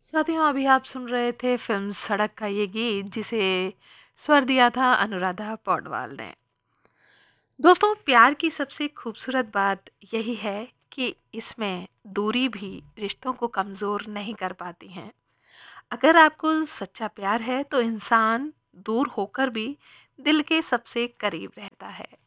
साथियों, अभी आप सुन रहे थे फ़िल्म सड़क का ये गीत जिसे स्वर दिया था अनुराधा पौडवाल ने। दोस्तों, प्यार की सबसे खूबसूरत बात यही है कि इसमें दूरी भी रिश्तों को कमज़ोर नहीं कर पाती हैं। अगर आपको सच्चा प्यार है तो इंसान दूर होकर भी दिल के सबसे करीब रहता है।